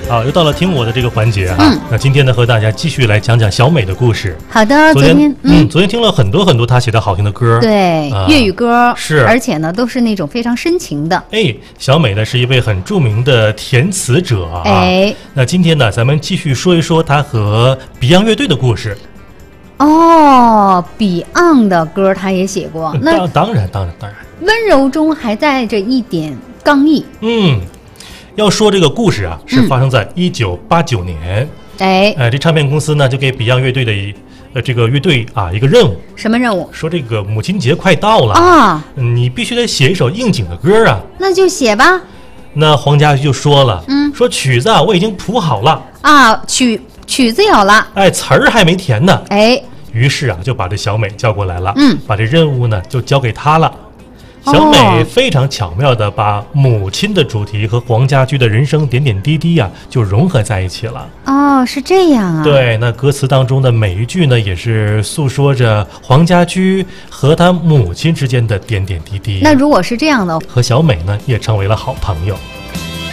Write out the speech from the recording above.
好，又到了听我的这个环节哈。那今天呢，和大家继续来讲讲小美的故事。 好的，昨天听了很多她写的好听的歌， 对，粤语歌是， 而且呢都是那种非常深情的。 小美呢是一位很著名的填词者啊。那今天呢，咱们继续说一说她和 Beyond 乐队的故事。 Beyond 的歌她也写过，那当然， 温柔中还带着一点刚毅。 要说这个故事啊，是发生在1989年。这唱片公司呢就给 Beyond 乐队的这个乐队啊一个任务。什么任务？ 说这个母亲节快到了啊，你必须得写一首应景的歌啊。 那就写吧。 那黄家驹就说了，说曲子啊我已经谱好了啊，曲子有了， 词儿还没填呢。于是啊就把这小美叫过来了，把这任务呢就交给她了。小美非常巧妙地把母亲的主题和黄家驹的人生点点滴滴啊就融合在一起了。 是这样啊。 对，那歌词当中的每一句呢也是诉说着黄家驹和他母亲之间的点点滴滴。 那如果是这样的， 和小美呢也成为了好朋友。